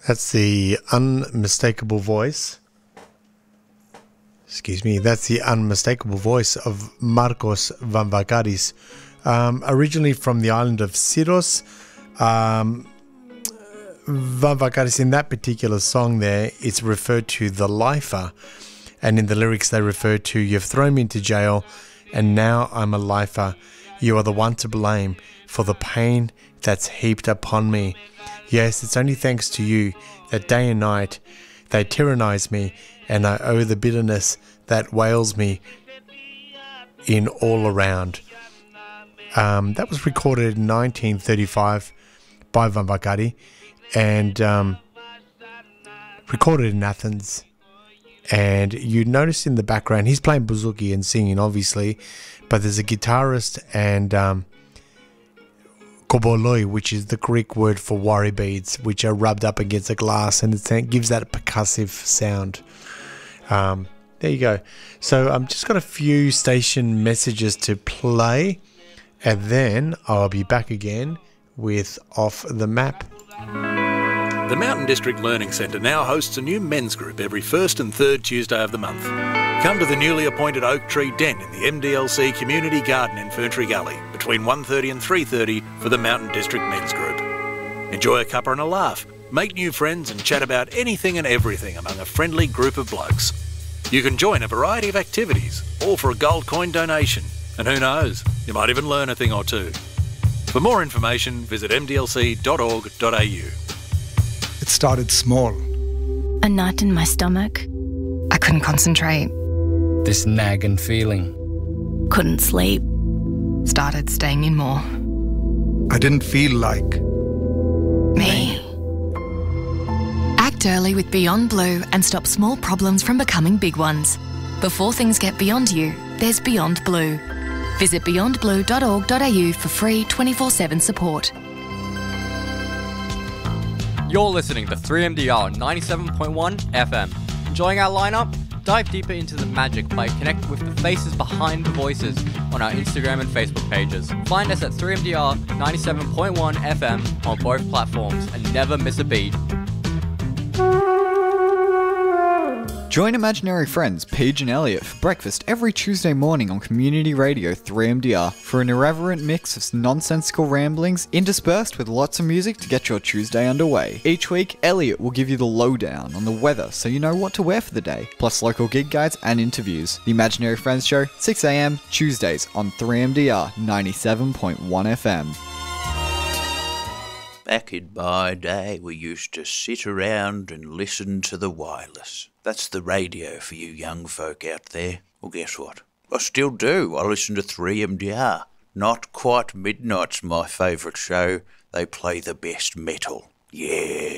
That's the unmistakable voice. That's the unmistakable voice of Marcos Vamvakaris. Originally from the island of Syros. Vamvakaris, in that particular song there, it's referred to the lifer. And in the lyrics they refer to, "You've thrown me into jail and now I'm a lifer. You are the one to blame for the pain that's heaped upon me. Yes, it's only thanks to you that day and night they tyrannize me, and I owe the bitterness that wails me in all around." That was recorded in 1935 by Vamvakari and recorded in Athens. And you notice in the background, he's playing bouzouki and singing, obviously, but there's a guitarist and koboloi, which is the Greek word for worry beads, which are rubbed up against a glass, and it gives that percussive sound. There you go. So I've just got a few station messages to play, and then I'll be back again with Off the Map. The Mountain District Learning Centre now hosts a new men's group every first and third Tuesday of the month. Come to the newly appointed Oak Tree Den in the MDLC Community Garden in Ferntree Gully between 1:30 and 3:30 for the Mountain District Men's Group. Enjoy a cuppa and a laugh, make new friends and chat about anything and everything among a friendly group of blokes. You can join a variety of activities, all for a gold coin donation. And who knows, you might even learn a thing or two. For more information, visit mdlc.org.au. It started small. A knot in my stomach. I couldn't concentrate. This nagging feeling. Couldn't sleep. Started staying in more. I didn't feel like Me. Act early with Beyond Blue and stop small problems from becoming big ones. Before things get beyond you, there's Beyond Blue. Visit beyondblue.org.au for free 24/7 support. You're listening to 3MDR 97.1 FM. Enjoying our lineup? Dive deeper into the magic by connecting with the faces behind the voices on our Instagram and Facebook pages. Find us at 3MDR 97.1 FM on both platforms and never miss a beat. Join imaginary friends Paige and Elliot for breakfast every Tuesday morning on Community Radio 3MDR for an irreverent mix of nonsensical ramblings interspersed with lots of music to get your Tuesday underway. Each week, Elliot will give you the lowdown on the weather so you know what to wear for the day, plus local gig guides and interviews. The Imaginary Friends Show, 6 a.m, Tuesdays on 3MDR 97.1 FM. Back in my day, we used to sit around and listen to the wireless. That's the radio for you young folk out there. Well, guess what? I still do. I listen to 3MDR. Not Quite Midnight's my favourite show. They play the best metal. Yeah.